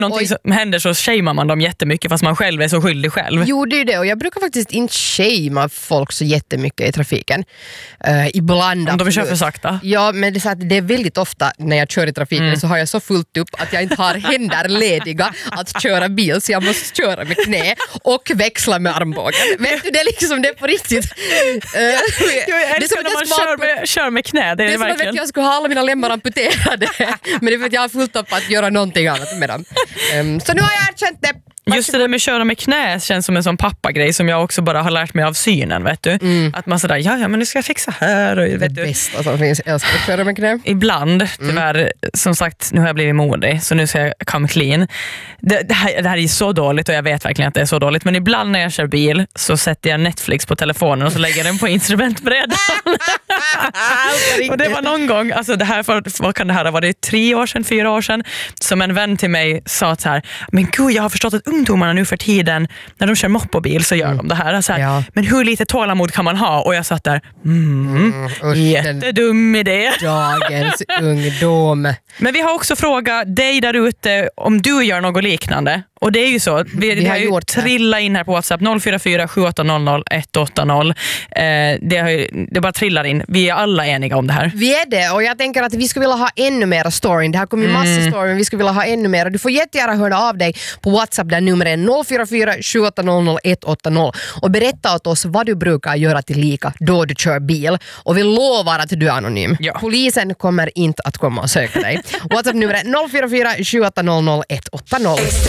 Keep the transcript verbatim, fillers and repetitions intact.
någonting som händer så shamear man dem jättemycket fast man själv är så skyldig själv. Jo, det är det. Och jag brukar faktiskt inte shamea folk så jättemycket i trafiken. Uh, ibland. Om de kör för sakta. Ja, men det är, så att det är väldigt ofta när jag kör i trafiken mm. så har jag så fullt upp att jag inte har händer lediga att köra bil, så jag måste köra med knä och växla med armbågen. Vet du, det är liksom det på riktigt. Uh, jo, jag älskar när man kör med, kör med knä. Det är, det är det som att jag skulle ha alla mina lemmar amputerade. Men det är för att jag har fullt upp att göra någonting annat med dem. Um, så nu har jag erkänt det. Just det där med att köra med knä känns som en sån pappagrej som jag också bara har lärt mig av synen, vet du. Mm. Att man sådär, ja, ja men nu ska jag fixa här. Och, vet det du. bästa som finns, jag ska köra med knä. Ibland, tyvärr, mm. som sagt, nu har jag blivit modig, så nu ska jag come clean. Det, det, här, det här är så dåligt och jag vet verkligen att det är så dåligt, men ibland när jag kör bil så sätter jag Netflix på telefonen och så lägger den på instrumentbrädan. Och det var någon gång, alltså det här, för, vad kan det här var det tre år sedan, fyra år sedan, som en vän till mig sa så här, men gud, jag har förstått att ungdomarna nu för tiden, när de kör moppobil så gör mm. de det här, så här ja. Men hur lite tålamod kan man ha? Och jag satt där, mm, mm, usch, jättedum idé. Dagens ungdom. Men vi har också frågat dig där ute om du gör något liknande. Och det är ju så, vi, vi har ju trilla in här på WhatsApp noll fyra fyra sju åtta noll noll ett åtta noll. Eh, det, har ju, det bara trillar in. Vi är alla eniga om det här. Vi är det, och jag tänker att vi skulle vilja ha ännu mer story. Det här kommer ju massa mm. story, men vi skulle vilja ha ännu mer. Du får jättegärna höra av dig på WhatsApp där numret är noll fyra fyra sju åtta noll noll ett åtta noll och berätta åt oss vad du brukar göra till lika då du kör bil. Och vi lovar att du är anonym. Ja. Polisen kommer inte att komma och söka dig. WhatsApp numret är noll fyra fyra sju åtta noll noll ett åtta noll.